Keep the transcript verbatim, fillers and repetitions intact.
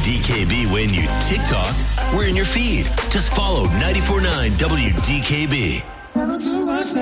D K B when you TikTok. We're in your feed. Just follow ninety-four point nine W D K B.